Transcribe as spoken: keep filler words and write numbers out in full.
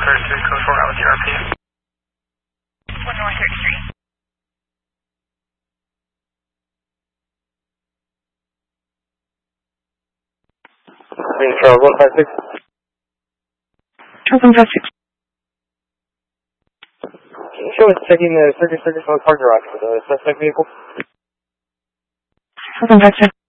thirty-three, code four, out with the R P. one North thirty-three. Green Charles, one five six. Charles, one five six. Can you show us checking the circuit circuits on the car garage for the suspect vehicle? Charles, one five six.